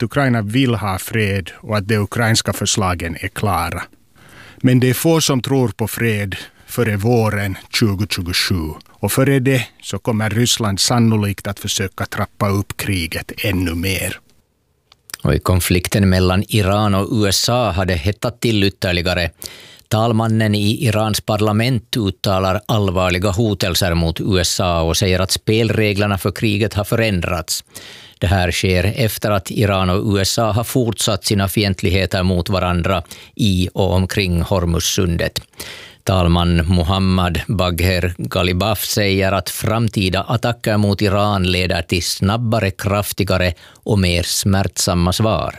att Ukraina vill ha fred och att de ukrainska förslagen är klara. Men det är få som tror på fred före våren 2027. Och före det så kommer Ryssland sannolikt att försöka trappa upp kriget ännu mer. Och i konflikten mellan Iran och USA hade hettat till ytterligare. Talmannen i Irans parlament uttalar allvarliga hotelser mot USA och säger att spelreglerna för kriget har förändrats. Det här sker efter att Iran och USA har fortsatt sina fientligheter mot varandra i och omkring Hormuzsundet. Talman Mohammad Bagher Ghalibaf säger att framtida attacker mot Iran leder till snabbare, kraftigare och mer smärtsamma svar.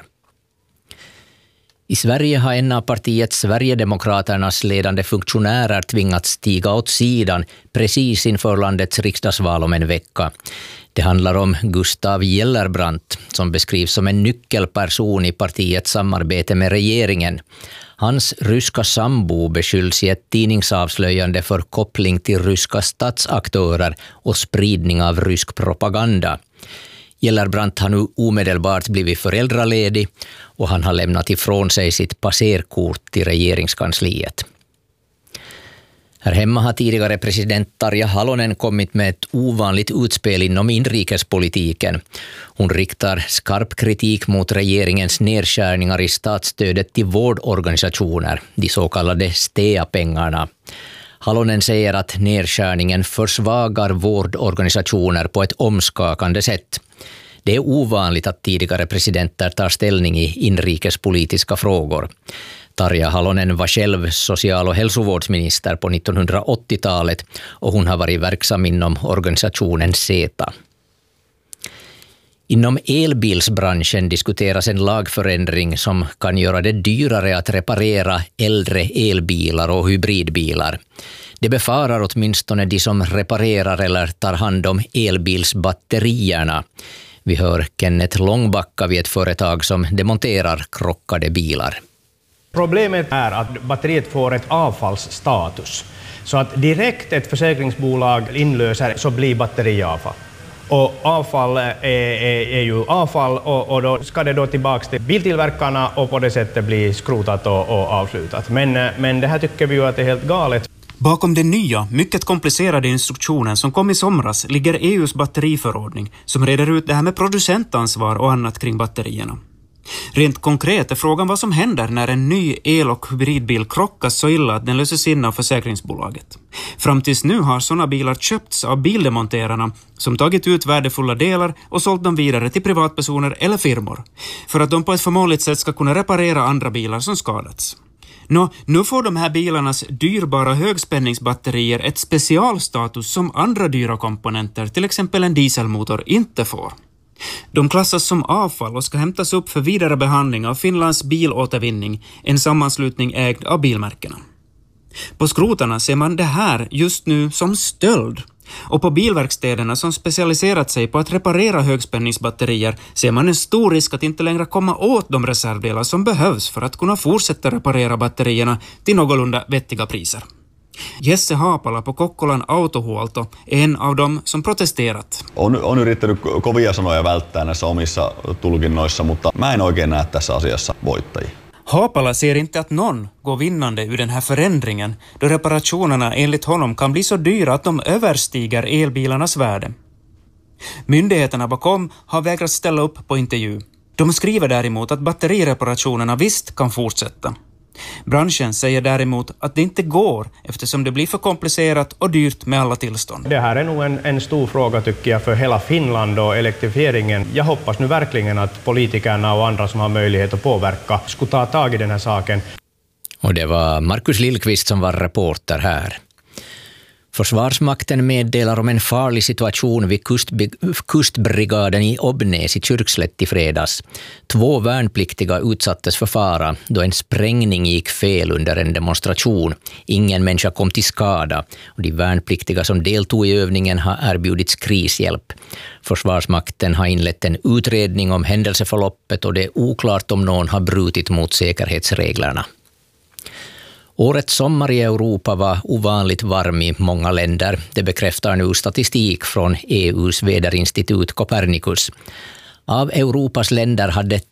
I Sverige har en av partiet Sverigedemokraternas ledande funktionärer tvingats stiga åt sidan precis inför landets riksdagsval om en vecka. Det handlar om Gustav Gellerbrandt som beskrivs som en nyckelperson i partiets samarbete med regeringen. Hans ryska sambo beskylls i ett tidningsavslöjande för koppling till ryska statsaktörer och spridning av rysk propaganda. Gellerbrandt har nu omedelbart blivit föräldraledig och han har lämnat ifrån sig sitt passerkort till regeringskansliet. Här hemma har tidigare president Tarja Halonen kommit med ett ovanligt utspel inom inrikespolitiken. Hon riktar skarp kritik mot regeringens nedskärningar i statsstödet till vårdorganisationer, de så kallade STEA-pengarna. Halonen säger att nedskärningen försvagar vårdorganisationer på ett omskakande sätt. Det är ovanligt att tidigare presidenter tar ställning i inrikespolitiska frågor. Tarja Halonen var själv social- och hälsovårdsminister på 1980-talet och hon har varit verksam inom organisationen SETA. Inom elbilsbranschen diskuteras en lagförändring som kan göra det dyrare att reparera äldre elbilar och hybridbilar. Det befarar åtminstone de som reparerar eller tar hand om elbilsbatterierna. Vi hör Kenneth Långbacka vid ett företag som demonterar krockade bilar. Problemet är att batteriet får ett avfallsstatus. Så att direkt ett försäkringsbolag inlöser så blir batteriavfall. Och avfall är ju avfall och då ska det då tillbaka till biltillverkarna och på det sättet bli skrotat och avslutat. Men det här tycker vi ju att det är helt galet. Bakom den nya, mycket komplicerade instruktionen som kom i somras ligger EUs batteriförordning som reder ut det här med producentansvar och annat kring batterierna. Rent konkret är frågan vad som händer när en ny el- och hybridbil krockas så illa att den löses in av försäkringsbolaget. Fram tills nu har sådana bilar köpts av bildemonterarna som tagit ut värdefulla delar och sålt dem vidare till privatpersoner eller firmor för att de på ett förmånligt sätt ska kunna reparera andra bilar som skadats. Nu får de här bilarnas dyrbara högspänningsbatterier ett specialstatus som andra dyra komponenter, till exempel en dieselmotor, inte får. De klassas som avfall och ska hämtas upp för vidare behandling av Finlands bilåtervinning, en sammanslutning ägd av bilmärkena. På skrotarna ser man det här just nu som stöld. Och på bilverkstäderna som specialiserat sig på att reparera högspänningsbatterier ser man en stor risk att inte längre komma åt de reservdelar som behövs för att kunna fortsätta reparera batterierna till någorlunda vettiga priser. Jesse Haapala på Kokkolan autohuolto är en av dem som protesterat. On yrittänyt kovia sanoja välttää näissä omissa tulkinnoissa, mutta mä en oikein näe tässä asiassa voittajia. Haapala ser inte att någon går vinnande ur den här förändringen då reparationerna enligt honom kan bli så dyra att de överstiger elbilarnas värde. Myndigheterna bakom har vägrat ställa upp på intervju. De skriver däremot att batterireparationerna visst kan fortsätta. Branschen säger däremot att det inte går eftersom det blir för komplicerat och dyrt med alla tillstånd. Det här är nog en stor fråga tycker jag för hela Finland och elektrifieringen. Jag hoppas nu verkligen att politikerna och andra som har möjlighet att påverka skulle ta tag i den här saken. Och det var Markus Lillqvist som var reporter här. Försvarsmakten meddelar om en farlig situation vid kustbrigaden i Obnäs i Kyrkslätt i fredags. 2 värnpliktiga utsattes för fara då en sprängning gick fel under en demonstration. Ingen människa kom till skada och de värnpliktiga som deltog i övningen har erbjudits krishjälp. Försvarsmakten har inlett en utredning om händelseförloppet och det är oklart om någon har brutit mot säkerhetsreglerna. Årets sommar i Europa var ovanligt varm i många länder. Det bekräftar nu statistik från EUs väderinstitut Copernicus. Av Europas länder hade